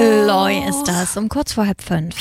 Loy ist das, um kurz vor 4:30.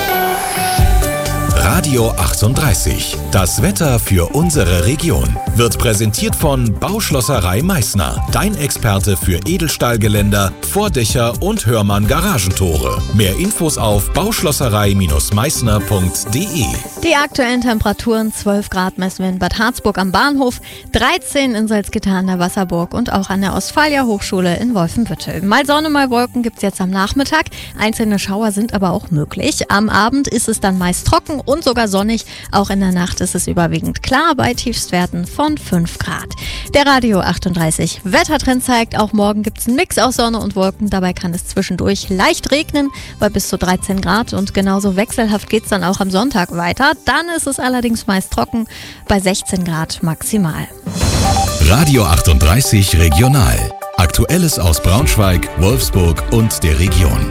Radio 38. Das Wetter für unsere Region wird präsentiert von Bauschlosserei Meißner. Dein Experte für Edelstahlgeländer, Vordächer und Hörmann Garagentore. Mehr Infos auf bauschlosserei-meißner.de. Die aktuellen Temperaturen: 12 Grad messen wir in Bad Harzburg am Bahnhof, 13 in Salzgitter an der Wasserburg und auch an der Ostfalia Hochschule in Wolfenbüttel. Mal Sonne, mal Wolken gibt's jetzt am Nachmittag. Einzelne Schauer sind aber auch möglich. Am Abend ist es dann meist trocken und sogar sonnig. Auch in der Nacht ist es überwiegend klar bei Tiefstwerten von 5 Grad. Der Radio 38 Wettertrend zeigt, auch morgen gibt es einen Mix aus Sonne und Wolken. Dabei kann es zwischendurch leicht regnen bei bis zu 13 Grad und genauso wechselhaft geht es dann auch am Sonntag weiter. Dann ist es allerdings meist trocken bei 16 Grad maximal. Radio 38 Regional. Aktuelles aus Braunschweig, Wolfsburg und der Region.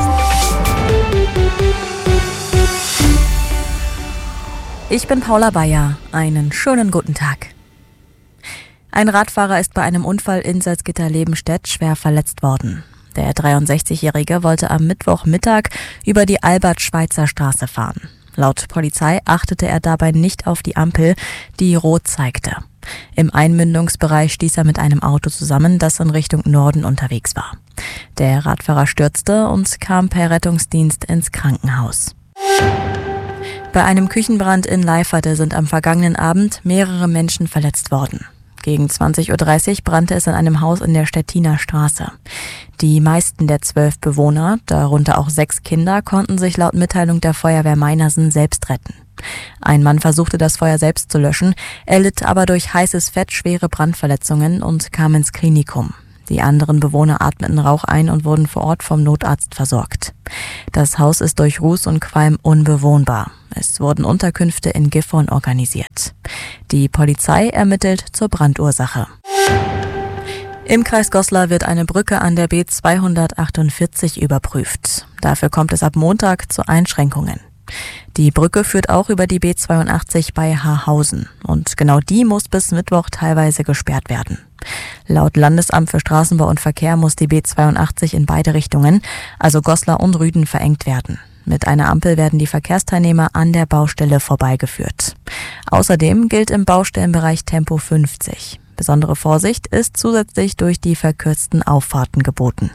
Ich bin Paula Bayer. Einen schönen guten Tag. Ein Radfahrer ist bei einem Unfall in Salzgitter-Lebenstedt schwer verletzt worden. Der 63-Jährige wollte am Mittwochmittag über die Albert-Schweitzer-Straße fahren. Laut Polizei achtete er dabei nicht auf die Ampel, die rot zeigte. Im Einmündungsbereich stieß er mit einem Auto zusammen, das in Richtung Norden unterwegs war. Der Radfahrer stürzte und kam per Rettungsdienst ins Krankenhaus. Bei einem Küchenbrand in Leiferte sind am vergangenen Abend mehrere Menschen verletzt worden. Gegen 20:30 Uhr brannte es in einem Haus in der Stettiner Straße. Die meisten der 12 Bewohner, darunter auch 6 Kinder, konnten sich laut Mitteilung der Feuerwehr Meinersen selbst retten. Ein Mann versuchte, das Feuer selbst zu löschen, er litt aber durch heißes Fett schwere Brandverletzungen und kam ins Klinikum. Die anderen Bewohner atmeten Rauch ein und wurden vor Ort vom Notarzt versorgt. Das Haus ist durch Ruß und Qualm unbewohnbar. Es wurden Unterkünfte in Gifhorn organisiert. Die Polizei ermittelt zur Brandursache. Im Kreis Goslar wird eine Brücke an der B248 überprüft. Dafür kommt es ab Montag zu Einschränkungen. Die Brücke führt auch über die B82 bei Haarhausen und genau die muss bis Mittwoch teilweise gesperrt werden. Laut Landesamt für Straßenbau und Verkehr muss die B82 in beide Richtungen, also Goslar und Rüden, verengt werden. Mit einer Ampel werden die Verkehrsteilnehmer an der Baustelle vorbeigeführt. Außerdem gilt im Baustellenbereich Tempo 50. Besondere Vorsicht ist zusätzlich durch die verkürzten Auffahrten geboten.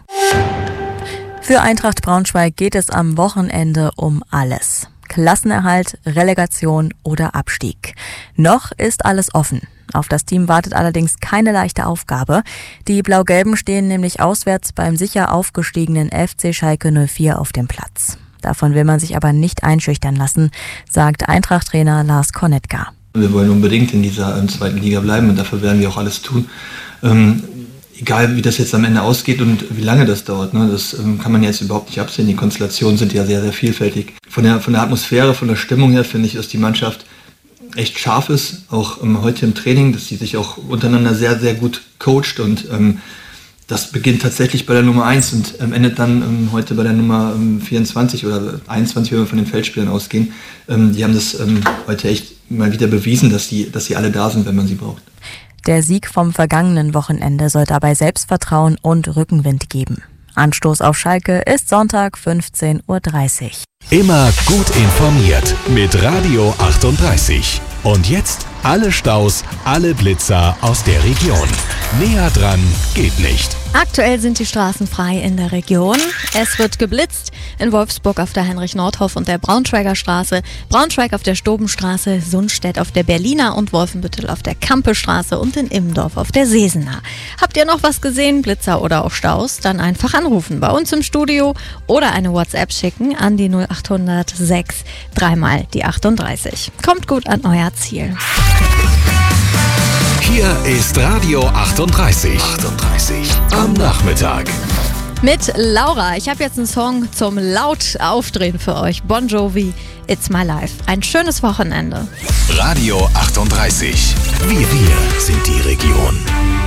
Für Eintracht Braunschweig geht es am Wochenende um alles. Klassenerhalt, Relegation oder Abstieg. Noch ist alles offen. Auf das Team wartet allerdings keine leichte Aufgabe. Die Blau-Gelben stehen nämlich auswärts beim sicher aufgestiegenen FC Schalke 04 auf dem Platz. Davon will man sich aber nicht einschüchtern lassen, sagt Eintracht-Trainer Lars Konetka. Wir wollen unbedingt in dieser zweiten Liga bleiben und dafür werden wir auch alles tun. Egal wie das jetzt am Ende ausgeht und wie lange das dauert, ne, das kann man jetzt überhaupt nicht absehen. Die Konstellationen sind ja sehr, sehr vielfältig. Von der Atmosphäre, von der Stimmung her finde ich, dass die Mannschaft echt scharf ist, auch heute im Training, dass sie sich auch untereinander sehr, sehr gut coacht und das beginnt tatsächlich bei der Nummer 1 und endet dann heute bei der Nummer 24 oder 21, wenn wir von den Feldspielern ausgehen. Die haben das heute echt mal wieder bewiesen, dass sie alle da sind, wenn man sie braucht. Der Sieg vom vergangenen Wochenende soll dabei Selbstvertrauen und Rückenwind geben. Anstoß auf Schalke ist Sonntag 15:30 Uhr. Immer gut informiert mit Radio 38. Und jetzt alle Staus, alle Blitzer aus der Region. Näher dran geht nicht. Aktuell sind die Straßen frei in der Region. Es wird geblitzt in Wolfsburg auf der Heinrich-Nordhoff und der Braunschweiger Straße, Braunschweig auf der Stobenstraße, Sundstedt auf der Berliner und Wolfenbüttel auf der Kampestraße und in Immendorf auf der Sesener. Habt ihr noch was gesehen, Blitzer oder auch Staus? Dann einfach anrufen bei uns im Studio oder eine WhatsApp schicken an die 0800 6 3 die 38. Kommt gut an euer Ziel. Hier ist Radio 38. Am Nachmittag. Mit Laura. Ich habe jetzt einen Song zum laut Aufdrehen für euch. Bon Jovi, It's My Life. Ein schönes Wochenende. Radio 38. Wir sind die Region.